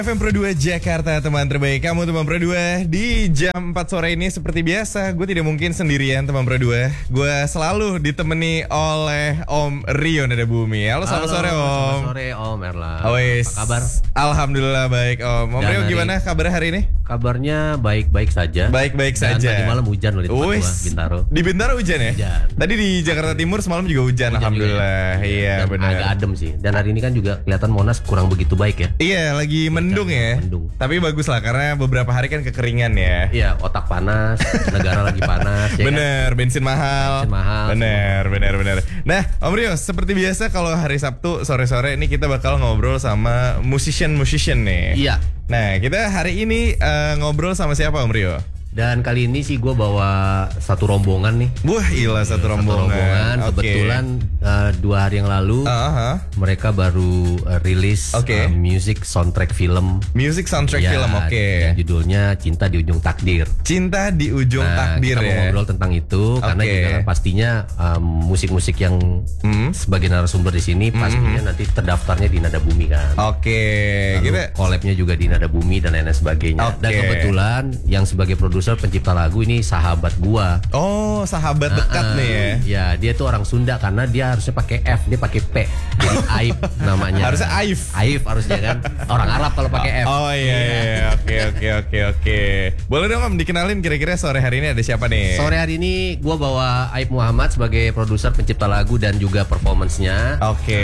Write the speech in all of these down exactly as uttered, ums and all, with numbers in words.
F M Pro dua Jakarta, teman terbaik kamu teman Pro dua. Di jam empat sore ini seperti biasa gue tidak mungkin sendirian teman Pro dua. Gue selalu ditemani oleh Om Rio Nada Bumi. Halo, selamat Halo, sore Om. Selamat sore Om Erla. Awes. Apa kabar? Alhamdulillah baik Om. Om Dan Rio hari- gimana kabar hari ini? Kabarnya baik-baik saja. Baik-baik Dan saja. tadi malam hujan loh di tempat Wes. gua, Bintaro. Di Bintaro hujan ya? Hujan. Tadi di Jakarta Timur semalam juga hujan, Hujan alhamdulillah. juga ya. Iya, Dan benar. agak adem sih. Dan hari ini kan juga kelihatan Monas kurang begitu baik ya. Iya, lagi mendung ya. Mendung. Tapi bagus lah karena beberapa hari kan kekeringan ya. Iya, otak panas, negara lagi panas ya kan? Bener, bensin mahal. Bensin mahal. Bener, bener, bener. Nah, Om Rio, seperti biasa kalau hari Sabtu sore-sore ini kita bakal ngobrol sama musician-musician nih. Iya. Nah, kita hari ini eh, ngobrol sama siapa Om Rio? Dan kali ini sih gue bawa satu rombongan nih. Wah, gila satu Satu rombongan. rombongan. Oke. Kebetulan uh, dua hari yang lalu Aha. mereka baru uh, rilis Oke. uh, music soundtrack film. Music soundtrack Ya, film, oke. yang judulnya Cinta di Ujung Takdir. Cinta di ujung Nah, takdir kita mau ya. ngobrol tentang itu karena Oke. juga kan pastinya um, musik-musik yang Hmm. sebagai narasumber di sini pastinya nanti terdaftarnya di Nada Bumi kan. Oke, Lalu kita collabnya juga di Nada Bumi dan lain-lain sebagainya. Oke. Dan kebetulan yang sebagai produser pencipta lagu ini sahabat gua. Oh, sahabat dekat Ah, nih ya. Ya, dia tuh orang Sunda karena dia harusnya pakai F, dia pakai P. Jadi Aib namanya. Harusnya Aif. Aif harusnya kan. Orang Arab kalau pakai F. Oh iya, iya. Oke, oke, oke, oke. Boleh dong Om dikenalin kira-kira sore hari ini ada siapa nih? Sore hari ini gua bawa Aib Muhammad sebagai produser pencipta lagu dan juga performance-nya. Oke.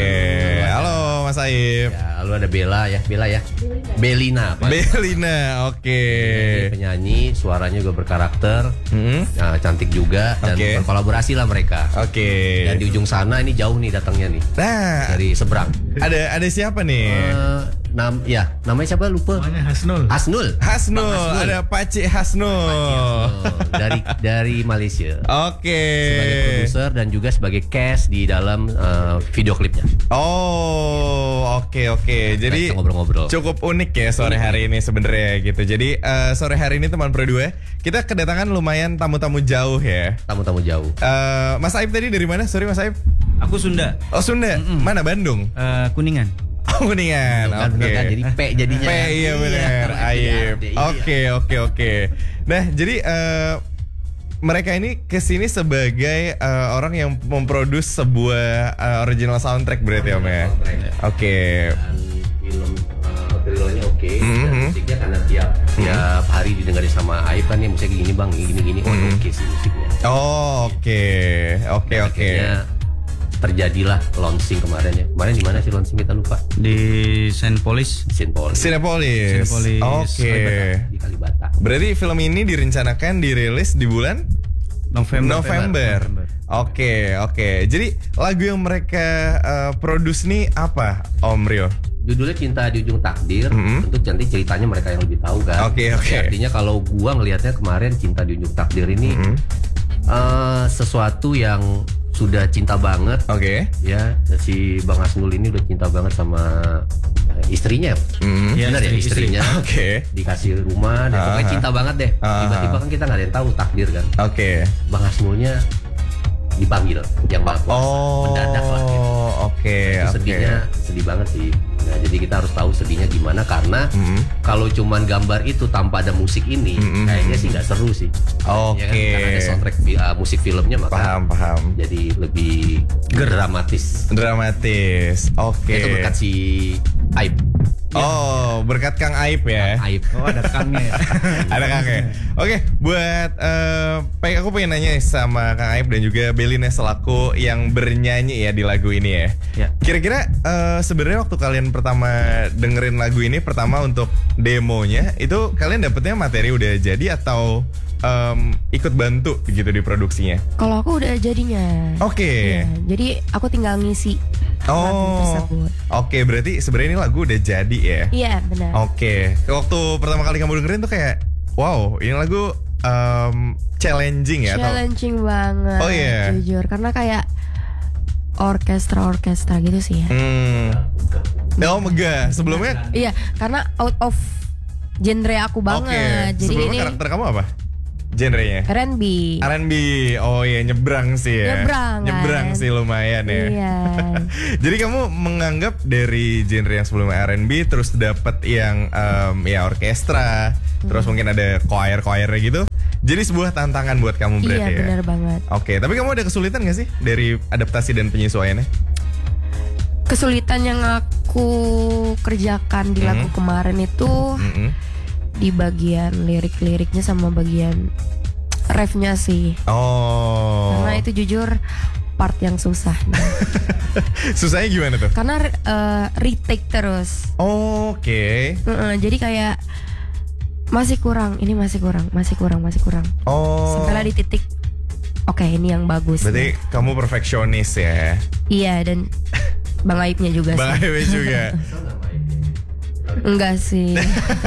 Halo Mas Aif. Ya, lalu ada Bella ya, Bella ya. Belina, Pak. Belina, oke. Penyanyi, suaranya juga berkarakter, Hmm? nah, cantik juga dan Oke. berkolaborasi lah mereka. Oke. Dan di ujung sana ini jauh nih datangnya nih Nah, dari seberang. ada ada siapa nih? Eh, nam, ya namanya siapa lupa? Namanya Hasnul. Hasnul. Hasnul, Bang Hasnul. ada Pace Hasnul. Oh, dari dari Malaysia. Oke. Sebagai produser dan juga sebagai cast di dalam eh, video klipnya. Oh, oke oke. Jadi Kita ngobrol-ngobrol. cukup unik ya sore hari ini sebenarnya gitu. Jadi eh, sore hari ini teman Pro dua kita kedatangan lumayan tamu-tamu jauh ya. Tamu-tamu jauh. Eh, Mas Aib tadi dari mana? Sorry Mas Aib. Aku Sunda. Oh Sunda. Mana Bandung? Eh, Kuningan. Oh Kuningan. Kan, Oke. bener kan? Jadi P jadinya. P iya benar. Aib. Iya. Oke oke oke. Nah jadi eh, mereka ini kesini sebagai eh, orang yang memproduksi sebuah eh, original soundtrack berarti Om ya. Oke. Dan film uh, trailernya oke. Dan Mhm. musiknya karena tiap tiap hari didengarin sama Aib kan nih musiknya gini bang, gini gini. Oh Mhm. oke sih musiknya. Oh oke oke Dan oke. akhirnya terjadilah launching kemarin ya. Kemarin di mana sih launching kita lupa? Di Saint Polis. Sinpol. Cinepolis. Cinepolis. Oke. Di Kalibata. Berarti film ini direncanakan dirilis di bulan November. November. Oke, oke. Jadi lagu yang mereka uh, produce nih apa, Om Rio? Judulnya Cinta di Ujung Takdir. Mhm. Tentu nanti ceritanya mereka yang lebih tahu kan. Oke, Tapi oke. Artinya kalau gua ngelihatnya kemarin Cinta di Ujung Takdir ini Mhm. eh, sesuatu yang sudah cinta banget. Oke. Ya, si Bang Hasnul ini udah cinta banget sama eh, istrinya. Mhm. Iya, Benar ya istri- istri. istrinya. Oke. Dikasih rumah dan Ah, pokoknya ah. cinta banget deh. Ah, Tiba-tiba ah. kan kita nggak ada yang tahu takdir kan. Oke. Bang Hasnulnya dipanggil yang maha kuasa. Oh. Mendadak lah. gitu. Oke, Itu oke. sedihnya sedih banget sih. Nah, jadi kita harus tahu sedihnya gimana karena Mhm. kalau cuman gambar itu tanpa ada musik ini Mhm. kayaknya sih nggak seru sih. Oke. Ya kan? Karena ada soundtrack fi- uh, musik filmnya maka Paham, paham. jadi lebih dramatis. Dramatis. Oke. Itu berkat si Aib. Oh, berkat Kang Aib ya. Aib. Oh, ada kangnya ya. Ada Kang ya. Oke, buat eh pengen aku pengen nanya sama Kang Aib dan juga Belina selaku yang bernyanyi ya di lagu ini ya. Ya. Kira-kira eh, sebenarnya waktu kalian pertama dengerin lagu ini pertama untuk demonya itu kalian dapetnya materi udah jadi atau em, ikut bantu gitu di produksinya? Kalau aku udah jadinya. Oke. Iya, jadi aku tinggal ngisi lagu Oh. tersebut. Oke, berarti sebenarnya ini lagu udah jadi ya. Iya benar. Oke, waktu pertama kali kamu dengerin tuh kayak, wow, ini lagu em, challenging ya? Atau, Challenging banget. Oh, iya. Jujur, karena kayak orkestra-orkestra gitu sih ya. hmm, oh megah. Sebelumnya, Iya, karena out of genre aku oke. banget. Jadi Sebelumnya ini karakter kamu apa? genrenya? R and B. R and B. Oh iya, nyebrang sih ya. Nyebrang, kan? Nyebrang sih lumayan ya. Iya. Jadi kamu menganggap dari genre yang sebelumnya R and B terus dapat yang um, ya orkestra, hmm. terus mungkin ada choir-choirnya gitu. Jadi sebuah tantangan buat kamu berarti iya, ya. Iya, benar banget. Oke, tapi kamu ada kesulitan gak sih dari adaptasi dan penyesuaiannya? Kesulitan yang aku kerjakan di lagu Mm-hmm. kemarin itu Mm-hmm. di bagian lirik-liriknya sama bagian refnya sih. Oh. Karena itu jujur part yang susah. Susahnya gimana tuh? Karena uh, retake terus. Oke. Uh-uh, jadi kayak masih kurang, ini masih kurang, masih kurang, masih kurang. Oh. Sampailah di titik, oke okay, ini yang bagus. Berarti kamu perfeksionis ya? Iya, dan Bang Aibnya juga. Bang Aibnya juga. Enggak sih.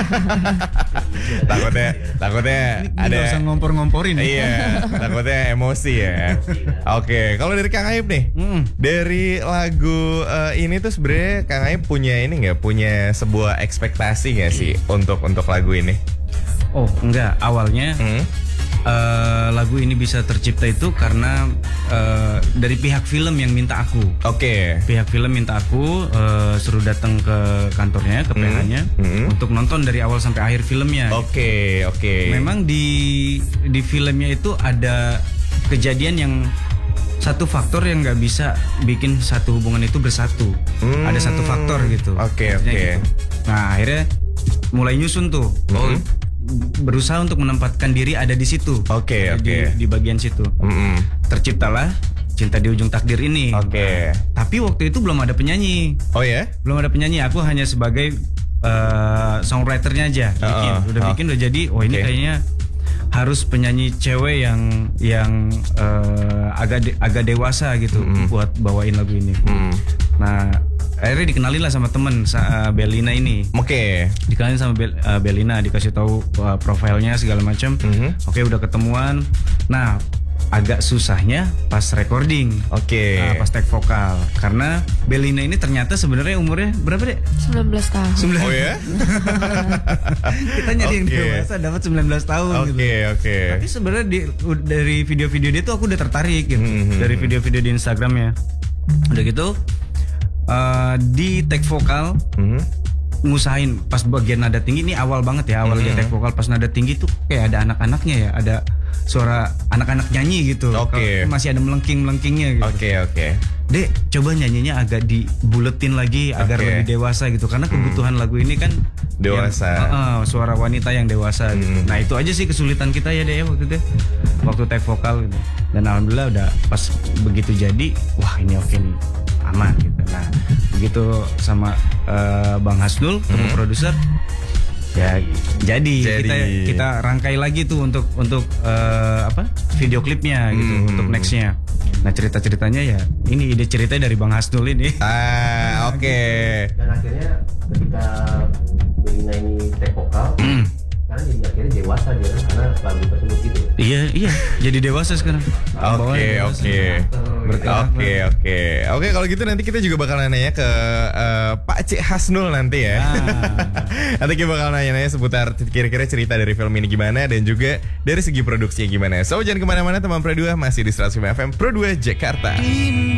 takutnya, takutnya Ini ada. nggak usah ngompor-ngomporin ya. Iya, takutnya emosi ya. Oke, kalau dari Kang Aib nih, Mm. dari lagu uh, ini tuh sebenarnya Kang Aib punya ini nggak, punya sebuah ekspektasi nggak sih untuk untuk lagu ini? Oh enggak, awalnya Hmm? eh, lagu ini bisa tercipta itu karena eh, dari pihak film yang minta aku. Oke. Pihak film minta aku eh, suruh datang ke kantornya, ke P H-nya Hmm. untuk nonton dari awal sampai akhir filmnya. Oke, oke. Memang di di filmnya itu ada kejadian yang satu faktor yang nggak bisa bikin satu hubungan itu bersatu. Hmm. Ada satu faktor gitu. Oke, Maksudnya oke. gitu. Nah akhirnya mulai nyusun tuh. Oh, Mhm. berusaha untuk menempatkan diri ada di situ. Oke, Di- oke. Di bagian situ. Mm-mm. Terciptalah Cinta di Ujung Takdir ini. Oke. Tapi waktu itu belum ada penyanyi. Oh ya? Belum ada penyanyi. Aku hanya sebagai eh, songwriternya aja. Bikin. Uh-uh. Udah Uh. bikin udah jadi. Oh ini Oke. kayaknya harus penyanyi cewek yang yang eh, agak de- agak dewasa gitu Mm-mm. buat bawain lagu ini. Mm. Nah akhirnya dikenalin lah sama temen sa- eh, Belina ini. Oke. Dikenalin sama Bel- eh, Belina, dikasih tahu eh, profilnya segala macam. Mhm. Oke udah ketemuan. Nah agak susahnya pas recording. Oke. Nah, pas take vokal karena Belina ini ternyata sebenarnya umurnya berapa deh? sembilan belas tahun. sembilan Oh ya? Kita nyari yang Oke. dewasa dapat sembilan belas tahun Oke, gitu. oke. Tapi sebenarnya di, u- dari video-video dia tuh aku udah tertarik gitu. Mhm. Dari video-video di Instagramnya. Udah gitu eh, di take vokal Mhm. ngusahain pas bagian nada tinggi ini awal banget ya awal dia take vokal pas nada tinggi tuh kayak ada anak-anaknya ya, ada suara anak-anak nyanyi gitu. Oke. Kalau masih ada melengking-melengkingnya gitu. Oke, oke. Dek, coba nyanyinya agak dibuletin lagi agar Oke. lebih dewasa gitu karena kebutuhan lagu ini kan Dewasa. yang- uh, uh, suara wanita yang dewasa gitu. Hmm. Nah, itu aja sih kesulitan kita ya deh ya waktu itu. Waktu take vokal gitu. Dan alhamdulillah udah pas begitu jadi, wah ini oke nih. Aman gitu. Nah, begitu sama uh, Bang Hasnul, ketemu Hmm. produser ya jadi, Jadi. kita kita rangkai lagi tuh untuk untuk uh, apa video klipnya gitu Hmm. untuk nextnya. Nah cerita ceritanya ya ini ide ceritanya dari Bang Hasnul ini. Ah, oke. Dan akhirnya ketika Belina ini take vokal, Hmm. karena jadi akhirnya dewasa dia karena lagu tersebut gitu. Iya iya jadi dewasa sekarang. Oke, Bawahnya dewasa. oke. Berkarakter. Oke, oke. Oke, kalau gitu nanti kita juga bakal nanya ke eh, Pak Cik Hasnul nanti ya. Ah. Nanti kita bakal nanya-nanya seputar kira-kira cerita dari film ini gimana dan juga dari segi produksinya gimana. So, jangan kemana-mana teman Pro dua, masih di seratus lima F M Pro dua Jakarta.